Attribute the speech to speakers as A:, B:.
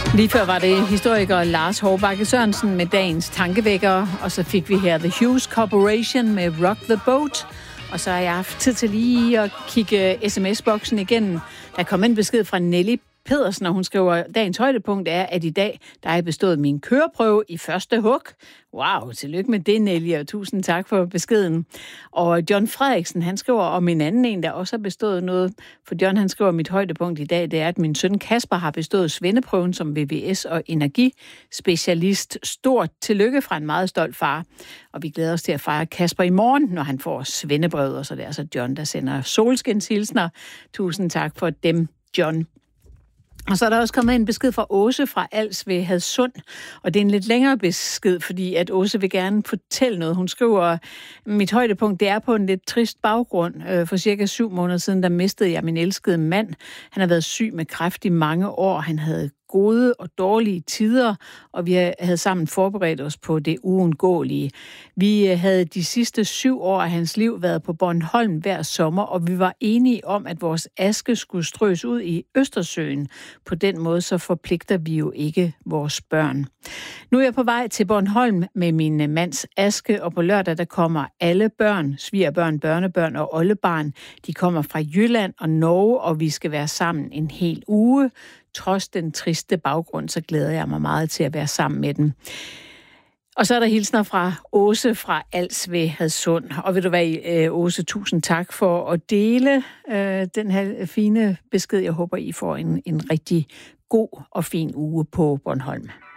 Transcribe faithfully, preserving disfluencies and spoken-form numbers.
A: Lige før var det historiker Lars Hårbakke Sørensen med dagens tankevækker, og så fik vi her The Hughes Corporation med Rock the Boat. Og så har jeg haft tid til lige at kigge sms-boksen igennem. Der kom en besked fra Nelly Pedersen, og hun skriver, dagens højdepunkt er, at i dag, der har jeg bestået min køreprøve i første hug. Wow, tillykke med det, Nelly, og tusind tak for beskeden. Og John Frederiksen, han skriver om en anden en, der også har bestået noget. For John, han skriver, mit højdepunkt i dag, det er, at min søn Kasper har bestået svendeprøven som V V S og energispecialist. Stort tillykke fra en meget stolt far. Og vi glæder os til at fejre Kasper i morgen, når han får svendebrevet, og så det er altså John, der sender solskinshilsner. Tusind tak for dem, John. Og så er der også kommet en besked fra Åse fra Als ved Hadsund, og det er en lidt længere besked, fordi at Åse vil gerne fortælle noget. Hun skriver, mit højdepunkt det er på en lidt trist baggrund. For cirka syv måneder siden, der mistede jeg min elskede mand. Han har været syg med kræft i mange år. Han havde gode og dårlige tider, og vi havde sammen forberedt os på det uundgåelige. Vi havde de sidste syv år af hans liv været på Bornholm hver sommer, og vi var enige om, at vores aske skulle strøs ud i Østersøen. På den måde så forpligter vi jo ikke vores børn. Nu er jeg på vej til Bornholm med min mands aske, og på lørdag der kommer alle børn, svigerbørn, børnebørn og oldebarn. De kommer fra Jylland og Norge, og vi skal være sammen en hel uge. Trods den triste baggrund, så glæder jeg mig meget til at være sammen med dem. Og så er der hilsner fra Åse fra Als ved Hadsund. Og ved du hvad, Åse, tusind tak for at dele øh, den her fine besked. Jeg håber, I får en, en rigtig god og fin uge på Bornholm.